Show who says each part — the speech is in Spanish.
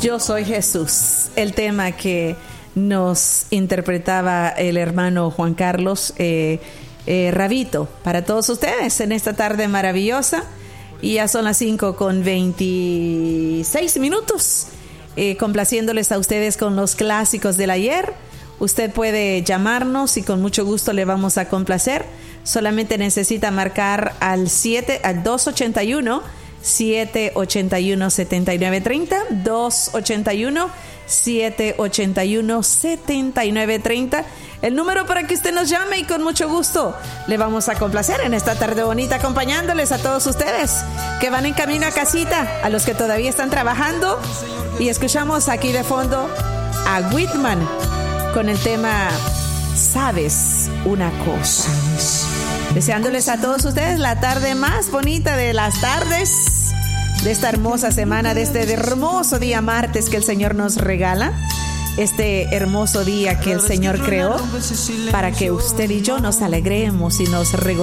Speaker 1: Yo soy Jesús, el tema que nos interpretaba el hermano Juan Carlos Rabito para todos ustedes en esta tarde maravillosa. Y ya son las 5:26, complaciéndoles a ustedes con los clásicos del ayer. Usted puede llamarnos y con mucho gusto le vamos a complacer. Solamente necesita marcar al 281-781-7930, 281-781-7930, el número para que usted nos llame y con mucho gusto le vamos a complacer en esta tarde bonita, acompañándoles a todos ustedes que van en camino a casita, a los que todavía están trabajando, y escuchamos aquí de fondo a Whitman con el tema ¿Sabes una cosa? Deseándoles a todos ustedes la tarde más bonita de las tardes de esta hermosa semana, de este hermoso día martes que el Señor nos regala, este hermoso día que el Señor creó para que usted y yo nos alegremos y nos regocijemos